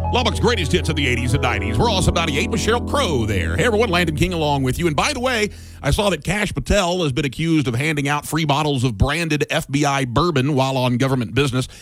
Lubbock's greatest hits of the 80s and 90s. We're Awesome 98 with Sheryl Crow there. Hey, everyone, Landon King along with you. And by the way, I saw that Kash Patel has been accused of handing out free bottles of branded FBI bourbon while on government business.